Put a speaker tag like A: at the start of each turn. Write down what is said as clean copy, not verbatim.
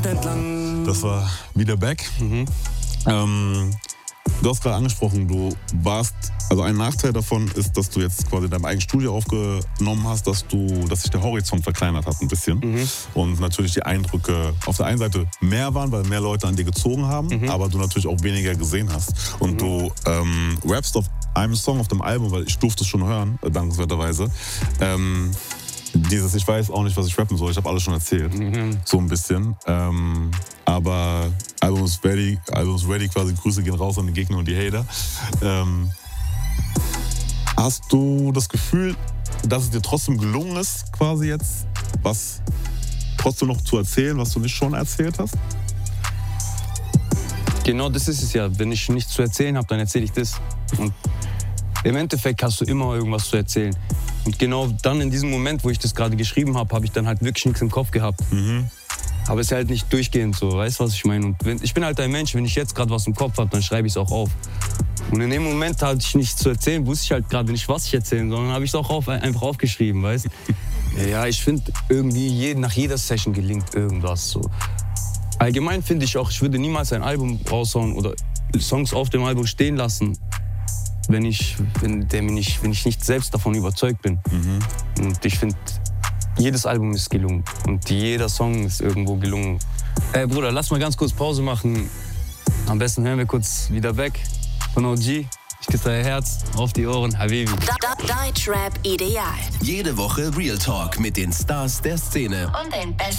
A: entlang.
B: Das war wieder Back. Du hast gerade angesprochen, du warst, also ein Nachteil davon ist, dass du jetzt quasi in deinem eigenen Studio aufgenommen hast, dass sich der Horizont verkleinert hat ein bisschen. Und natürlich die Eindrücke auf der einen Seite mehr waren, weil mehr Leute an dir gezogen haben, aber du natürlich auch weniger gesehen hast. Und du rappst auf einem Song auf dem Album, weil ich durfte es schon hören, dankenswerterweise. Ich weiß auch nicht, was ich rappen soll, ich habe alles schon erzählt, so ein bisschen. Aber Album ist ready, quasi Grüße gehen raus an die Gegner und die Hater. Hast du das Gefühl, dass es dir trotzdem gelungen ist, quasi jetzt, was trotzdem noch zu erzählen, was du nicht schon erzählt hast?
C: Genau das ist es ja. Wenn ich nichts zu erzählen habe, dann erzähle ich das. Und im Endeffekt hast du immer irgendwas zu erzählen. Und genau dann in diesem Moment, wo ich das gerade geschrieben habe, habe ich dann halt wirklich nichts im Kopf gehabt. Aber es ist halt nicht durchgehend so, weißt du, was ich meine? Und ich bin halt ein Mensch, wenn ich jetzt gerade was im Kopf habe, dann schreibe ich es auch auf. Und in dem Moment hatte ich nichts zu erzählen, wusste ich halt gerade nicht, was ich erzählen soll, sondern habe ich es auch einfach aufgeschrieben, weißt du? Ja, ich finde irgendwie, nach jeder Session gelingt irgendwas so. Allgemein finde ich auch, ich würde niemals ein Album raushauen oder Songs auf dem Album stehen lassen, wenn ich nicht selbst davon überzeugt bin. Und ich finde, jedes Album ist gelungen und jeder Song ist irgendwo gelungen. Ey Bruder, lass mal ganz kurz Pause machen. Am besten hören wir kurz wieder weg von OG. Ich küsse dein Herz auf die Ohren, Habibi.
D: Deutschrap ideal.
E: Jede Woche Real Talk mit den Stars der Szene.
D: Und den besten